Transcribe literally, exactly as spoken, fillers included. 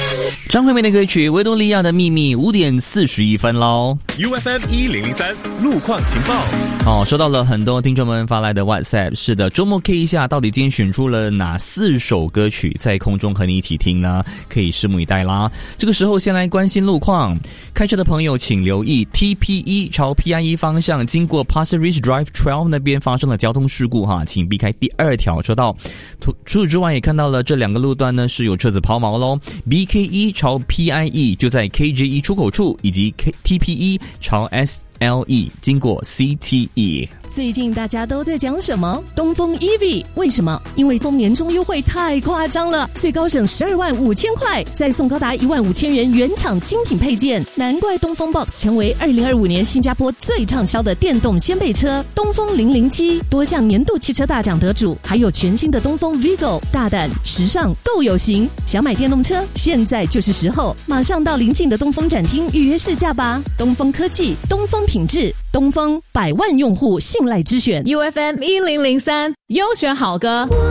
张惠妹的歌曲《维多利亚的秘密》五点四十一分喽。 U F M 一零零三路况情报。 哦，收到了很多听众们发来的 WhatsApp。是的，周末 K 一下，到底今天选出了哪四首歌曲在空中和你一起听呢？可以拭目以待啦。这个时候先来关心路况，开车的朋友请留意 T P 一 朝 P I 一 方向经过 Pasir Ris Drive 十二那边发生了交通事故哈，请避开第二条车道。除此之外也看到了这两个路段呢是有车子抛锚咯。 B K 一 朝 P I 一 就在 K J 一 出口处，以及 T P 一 朝 S L E 经过 C T E。 最近大家都在讲什么？东风 E V， 为什么？因为风年终优惠太夸张了，最高省十二万五千块，再送高达一万五千元原厂精品配件，难怪东风 Box 成为二零二五年新加坡最畅销的电动掀背车。东风零零七多项年度汽车大奖得主，还有全新的东风 Vigo， 大胆时尚够有型。想买电动车，现在就是时候，马上到邻近的东风展厅预约试驾吧。东风科技，东风品质，东风百万用户信赖之选。 U F M 一零零三优选好歌。